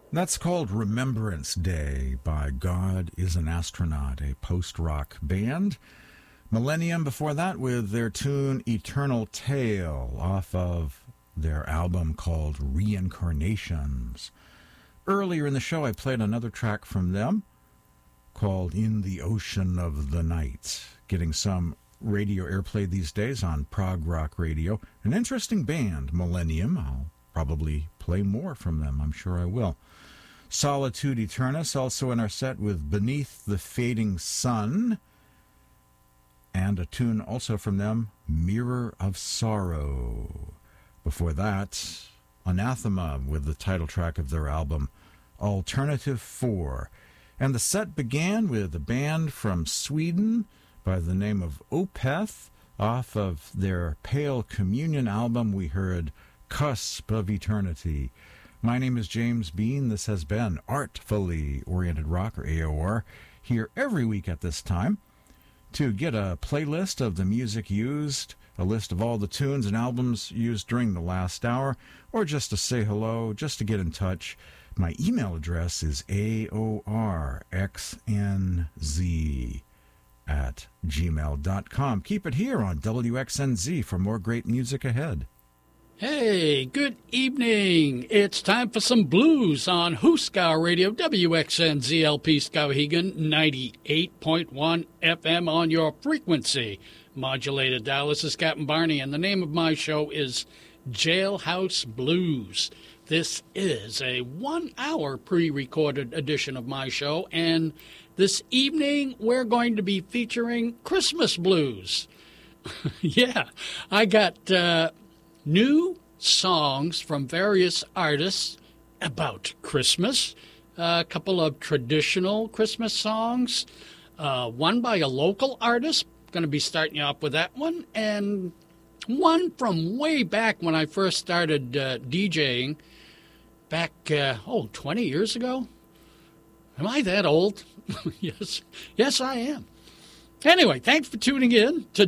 That's called Remembrance Day by God is an Astronaut, a post-rock band. Millennium before that with their tune Eternal Tale off of their album called Reincarnations. Earlier in the show I played another track from them called In the Ocean of the Night, getting some radio airplay these days on prog rock radio. An interesting band, Millennium. I'll probably play more from them, I'm sure I will. Solitude Aeternus, also in our set with Beneath the Fading Sun, and a tune also from them, Mirror of Sorrow. Before that, Anathema with the title track of their album, Alternative 4. And the set began with a band from Sweden by the name of Opeth. Off of their Pale Communion album, we heard Cusp of Eternity. My name is James Bean. This has been Artfully Oriented Rock, or AOR, here every week at this time. To get a playlist of the music used, a list of all the tunes and albums used during the last hour, or just to say hello, just to get in touch, my email address is aorxnz@gmail.com. Keep it here on WXNZ for more great music ahead. Hey, good evening. It's time for some blues on Huskar Radio, WXNZ-LP Skowhegan, 98.1 FM on your frequency. Modulated dial. This is Captain Barney, and the name of my show is Jailhouse Blues. This is a 1-hour pre-recorded edition of my show, and this evening we're going to be featuring Christmas blues. Yeah, I got new songs from various artists about Christmas, a couple of traditional Christmas songs, one by a local artist, going to be starting you off with that one, and one from way back when I first started DJing, back, 20 years ago? Am I that old? Yes, I am. Anyway, thanks for tuning in to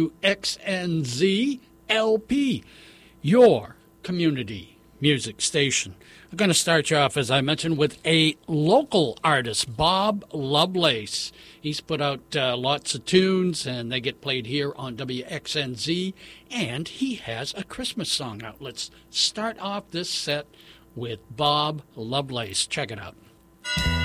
WXNZ LP, your community music station. I'm going to start you off, as I mentioned, with a local artist, Bob Lovelace. He's put out lots of tunes, and they get played here on WXNZ, and he has a Christmas song out. Let's start off this set with Bob Lovelace. Check it out.